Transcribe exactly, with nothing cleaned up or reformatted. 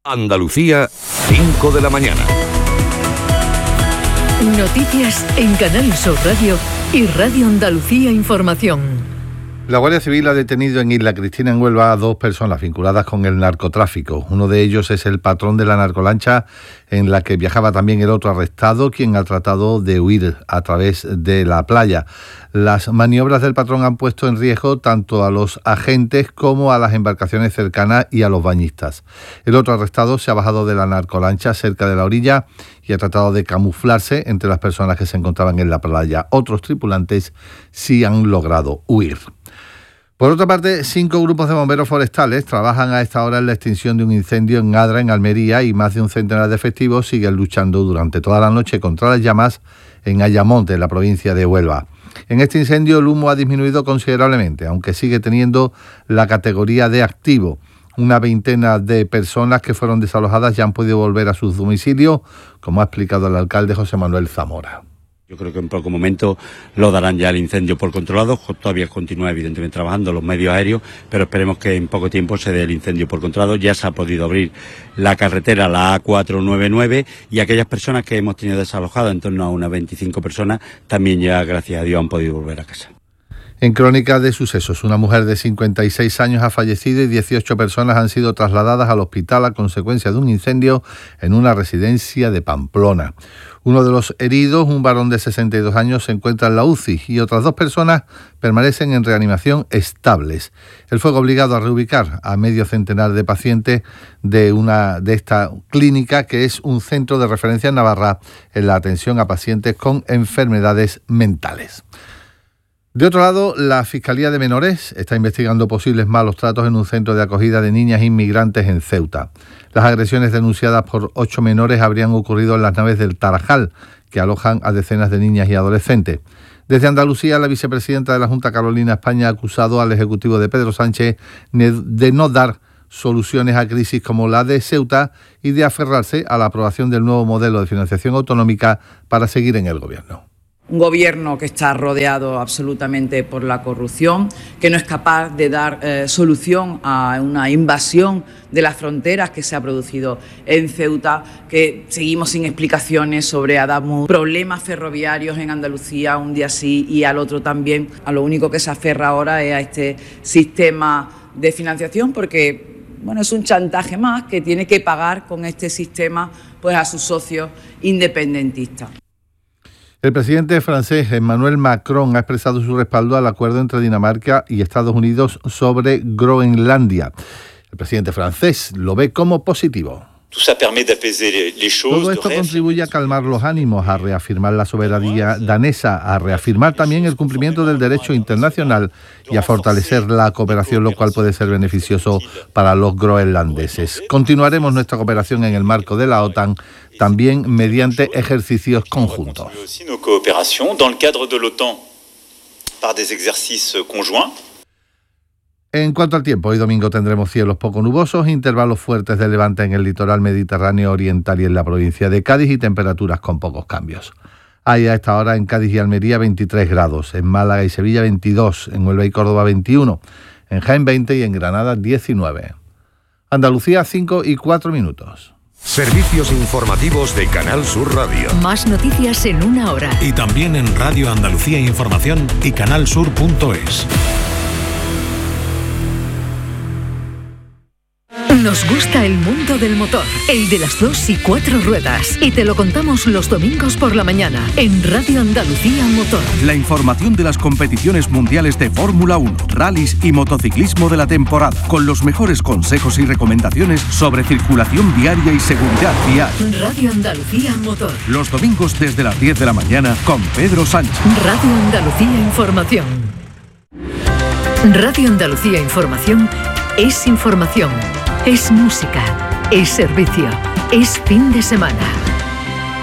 Andalucía, cinco de la mañana. Noticias en Canal Sur Radio y Radio Andalucía Información. La Guardia Civil ha detenido en Isla Cristina, en Huelva, a dos personas vinculadas con el narcotráfico. Uno de ellos es el patrón de la narcolancha en la que viajaba también el otro arrestado, quien ha tratado de huir a través de la playa. Las maniobras del patrón han puesto en riesgo tanto a los agentes como a las embarcaciones cercanas y a los bañistas. El otro arrestado se ha bajado de la narcolancha cerca de la orilla y ha tratado de camuflarse entre las personas que se encontraban en la playa. Otros tripulantes sí han logrado huir. Por otra parte, cinco grupos de bomberos forestales trabajan a esta hora en la extinción de un incendio en Adra, en Almería, y más de un centenar de efectivos siguen luchando durante toda la noche contra las llamas en Ayamonte, en la provincia de Huelva. En este incendio el humo ha disminuido considerablemente, aunque sigue teniendo la categoría de activo. Una veintena de personas que fueron desalojadas ya han podido volver a sus domicilios, como ha explicado el alcalde José Manuel Zamora. Yo creo que en poco momento lo darán ya el incendio por controlado. Todavía continúa evidentemente trabajando los medios aéreos, pero esperemos que en poco tiempo se dé el incendio por controlado. Ya se ha podido abrir la carretera, la A cuatrocientos noventa y nueve, y aquellas personas que hemos tenido desalojadas, en torno a unas veinticinco personas, también ya, gracias a Dios, han podido volver a casa. En crónica de sucesos, una mujer de cincuenta y seis años ha fallecido y dieciocho personas han sido trasladadas al hospital a consecuencia de un incendio en una residencia de Pamplona. Uno de los heridos, un varón de sesenta y dos años, se encuentra en la U C I y otras dos personas permanecen en reanimación estables. El fuego ha obligado a reubicar a medio centenar de pacientes de, una, de esta clínica, que es un centro de referencia en Navarra en la atención a pacientes con enfermedades mentales. De otro lado, la Fiscalía de Menores está investigando posibles malos tratos en un centro de acogida de niñas inmigrantes en Ceuta. Las agresiones denunciadas por ocho menores habrían ocurrido en las naves del Tarajal, que alojan a decenas de niñas y adolescentes. Desde Andalucía, la vicepresidenta de la Junta, Carolina España, ha acusado al Ejecutivo de Pedro Sánchez de no dar soluciones a crisis como la de Ceuta y de aferrarse a la aprobación del nuevo modelo de financiación autonómica para seguir en el gobierno. Un gobierno que está rodeado absolutamente por la corrupción, que no es capaz de dar eh, solución a una invasión de las fronteras que se ha producido en Ceuta, que seguimos sin explicaciones sobre Adamuz, problemas ferroviarios en Andalucía un día sí y al otro también. A lo único que se aferra ahora es a este sistema de financiación, porque bueno, es un chantaje más que tiene que pagar con este sistema pues a sus socios independentistas. El presidente francés Emmanuel Macron ha expresado su respaldo al acuerdo entre Dinamarca y Estados Unidos sobre Groenlandia. El presidente francés lo ve como positivo. Todo esto contribuye a calmar los ánimos, a reafirmar la soberanía danesa, a reafirmar también el cumplimiento del derecho internacional y a fortalecer la cooperación, lo cual puede ser beneficioso para los groenlandeses. Continuaremos nuestra cooperación en el marco de la OTAN, también mediante ejercicios conjuntos. En cuanto al tiempo, hoy domingo tendremos cielos poco nubosos, intervalos fuertes de levante en el litoral mediterráneo oriental y en la provincia de Cádiz, y temperaturas con pocos cambios. Hay a esta hora en Cádiz y Almería veintitrés grados, en Málaga y Sevilla veintidós, en Huelva y Córdoba veintiuno, en Jaén veinte y en Granada diecinueve. Andalucía cinco y cuatro minutos. Servicios informativos de Canal Sur Radio. Más noticias en una hora. Y también en Radio Andalucía Información y canalsur punto es. Nos gusta el mundo del motor, el de las dos y cuatro ruedas, y te lo contamos los domingos por la mañana en Radio Andalucía Motor. La información de las competiciones mundiales de Fórmula uno, rallies y motociclismo de la temporada, con los mejores consejos y recomendaciones sobre circulación viaria y seguridad vial. Radio Andalucía Motor. Los domingos desde las diez de la mañana con Pedro Sánchez. Radio Andalucía Información. Radio Andalucía Información es información. Es música, es servicio, es fin de semana.